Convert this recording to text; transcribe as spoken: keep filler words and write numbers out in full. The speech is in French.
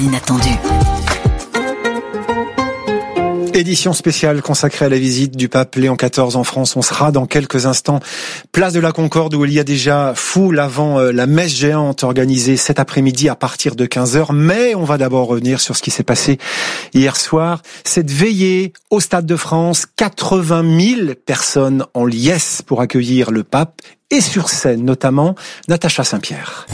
Inattendu. Édition spéciale consacrée à la visite du pape Léon quatorze en France. On sera dans quelques instants place de la Concorde où il y a déjà foule avant la messe géante organisée cet après-midi à partir de quinze heures. Mais on va d'abord revenir sur ce qui s'est passé hier soir. Cette veillée au Stade de France, quatre-vingt mille personnes en liesse pour accueillir le pape et sur scène notamment Natacha Saint-Pierre.